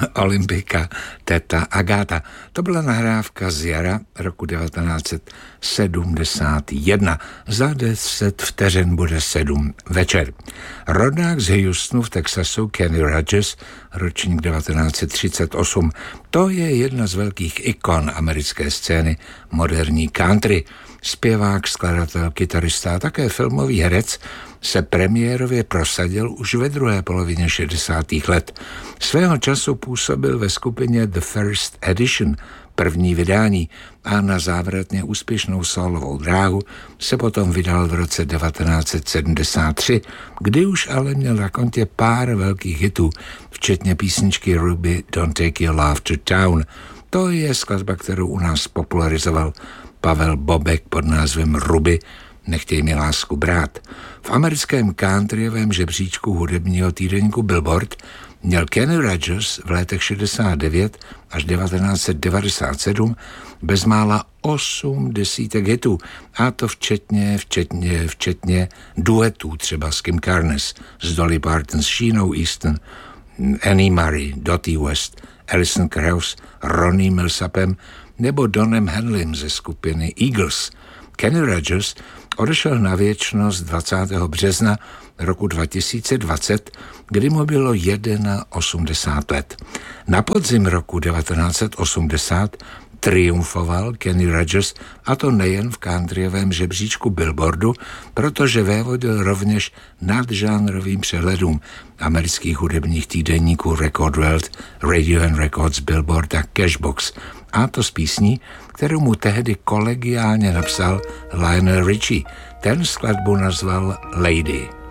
Olympika Teta Agata. To byla nahrávka z jara roku 1971. Za 10 vteřin bude 7 večer. Rodák z Houstonu v Texasu Kenny Rogers, ročník 1938. To je jedna z velkých ikon americké scény moderní country. Zpěvák, skladatel, kytarista a také filmový herec se premiérově prosadil už ve druhé polovině 60. let. Svého času působil ve skupině The First Edition, první vydání, a na závratně úspěšnou solovou dráhu se potom vydal v roce 1973, kdy už ale měl na kontě pár velkých hitů, včetně písničky Ruby Don't Take Your Love to Town. To je skladba, kterou u nás popularizoval Pavel Bobek pod názvem Ruby, Nechtěj mi lásku brát. V americkém countryovém žebříčku hudebního týdeníku Billboard měl Kenny Rogers v letech 69 až 1997 bezmála 8 desítek hitů, a to včetně duetů třeba s Kim Carnes, s Dolly Parton, s Sheenou Easton, Annie Murray, Dottie West, Alison Krauss, Ronnie Millsapem nebo Donem Henleym ze skupiny Eagles. Kenny Rogers odešel na věčnost 20. března roku 2020, kdy mu bylo 81 let. Na podzim roku 1980 triumfoval Kenny Rogers, a to nejen v countryovém žebříčku Billboardu, protože vévodil rovněž nadžánrovým přehledům amerických hudebních týdeníků Record World, Radio and Records, Billboard a Cashbox, a to s písní, kterou mu tehdy kolegiálně napsal Lionel Richie. Ten skladbu nazval Lady.